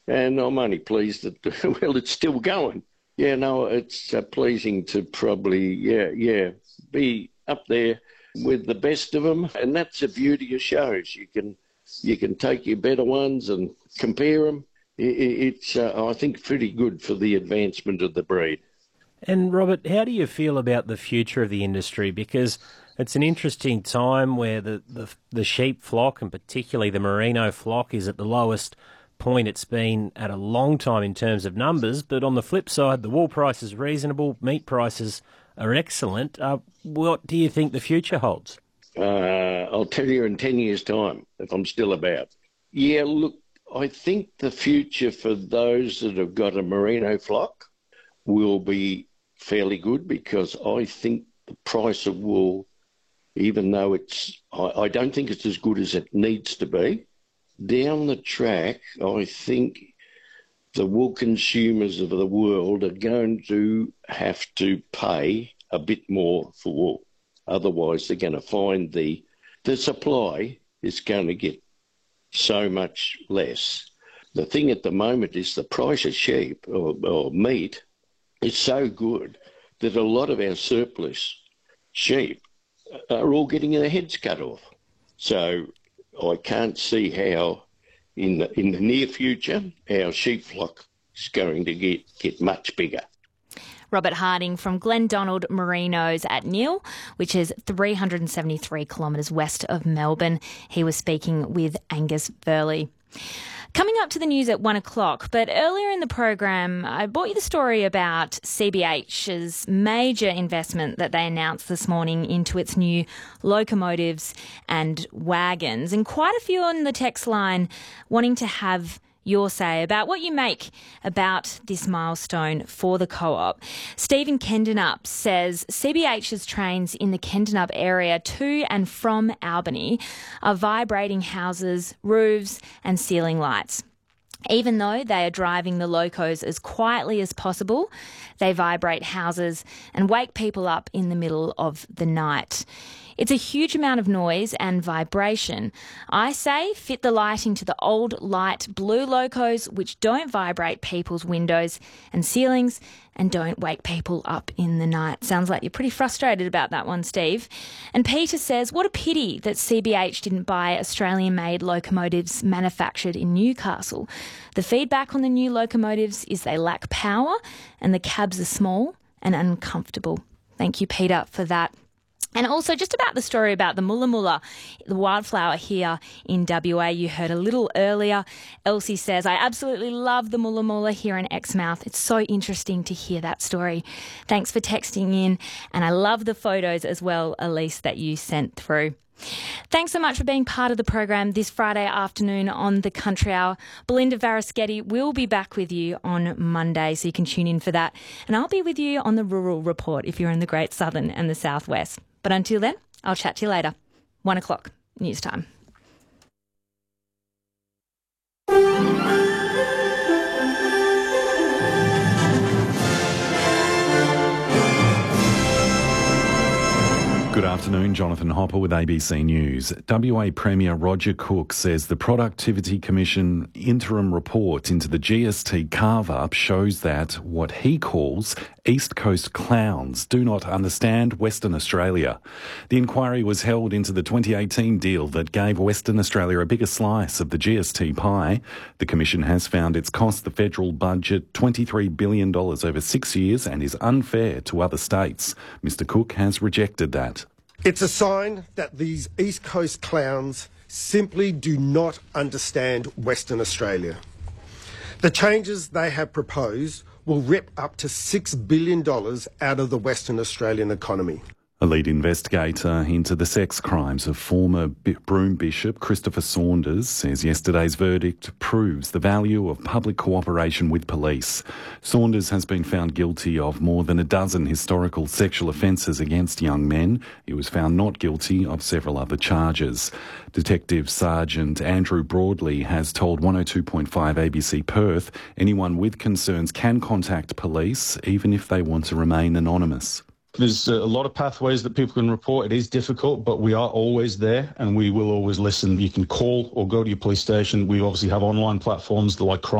and I'm only pleased that, well, it's still going. Yeah, no, it's pleasing to probably, be up there with the best of them, and that's the beauty of shows. You can take your better ones and compare them. It's, I think, pretty good for the advancement of the breed. And Robert, how do you feel about the future of the industry? Because it's an interesting time where the sheep flock, and particularly the merino flock, is at the lowest point it's been at a long time in terms of numbers. But on the flip side, the wool price is reasonable, meat prices are excellent. What do you think the future holds? I'll tell you in 10 years' time, if I'm still about. Yeah, look, I think the future for those that have got a merino flock will be fairly good, because I think the price of wool, even though I don't think it's as good as it needs to be, down the track, I think the wool consumers of the world are going to have to pay a bit more for wool. Otherwise, they're going to find the supply is going to get so much less. The thing at the moment is the price of sheep or meat is so good that a lot of our surplus sheep are all getting their heads cut off. So I can't see how in the near future our sheep flock is going to get much bigger. Robert Harding from Glendonald Merinos at Neale, which is 373 kilometres west of Melbourne. He was speaking with Angus Burley. Coming up to the news at 1 o'clock, but earlier in the program, I brought you the story about CBH's major investment that they announced this morning into its new locomotives and wagons, and quite a few on the text line wanting to have your say about what you make about this milestone for the co-op. Stephen Kendenup says CBH's trains in the Kendenup area to and from Albany are vibrating houses, roofs and ceiling lights. Even though they are driving the locos as quietly as possible, they vibrate houses and wake people up in the middle of the night. It's a huge amount of noise and vibration. I say fit the lighting to the old light blue locos, which don't vibrate people's windows and ceilings and don't wake people up in the night. Sounds like you're pretty frustrated about that one, Steve. And Peter says, what a pity that CBH didn't buy Australian-made locomotives manufactured in Newcastle. The feedback on the new locomotives is they lack power and the cabs are small and uncomfortable. Thank you, Peter, for that. And also just about the story about the Mulla Mulla, the wildflower here in WA. You heard a little earlier. Elsie says, I absolutely love the Mulla Mulla here in Exmouth. It's so interesting to hear that story. Thanks for texting in. And I love the photos as well, Elise, that you sent through. Thanks so much for being part of the program this Friday afternoon on the Country Hour. Belinda Varaschetti will be back with you on Monday, so you can tune in for that. And I'll be with you on the Rural Report if you're in the Great Southern and the Southwest. But until then, I'll chat to you later. 1 o'clock, news time. Good afternoon, Jonathan Hopper with ABC News. WA Premier Roger Cook says the Productivity Commission interim report into the GST carve-up shows that what he calls East Coast clowns do not understand Western Australia. The inquiry was held into the 2018 deal that gave Western Australia a bigger slice of the GST pie. The Commission has found it's cost the federal budget $23 billion over 6 years and is unfair to other states. Mr Cook has rejected that. It's a sign that these East Coast clowns simply do not understand Western Australia. The changes they have proposed will rip up to $6 billion out of the Western Australian economy. A lead investigator into the sex crimes of former Broome Bishop Christopher Saunders says yesterday's verdict proves the value of public cooperation with police. Saunders has been found guilty of more than a dozen historical sexual offences against young men. He was found not guilty of several other charges. Detective Sergeant Andrew Broadley has told 102.5 ABC Perth anyone with concerns can contact police even if they want to remain anonymous. There's a lot of pathways that people can report. It is difficult, but we are always there and we will always listen. You can call or go to your police station. We obviously have online platforms like Crime